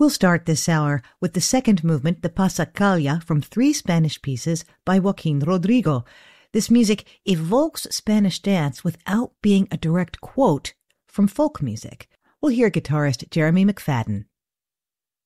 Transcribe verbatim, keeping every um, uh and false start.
We'll start this hour with the second movement, the Passacaglia, from three Spanish pieces by Joaquin Rodrigo. This music evokes Spanish dance without being a direct quote from folk music. We'll hear guitarist Jeremy McFadden.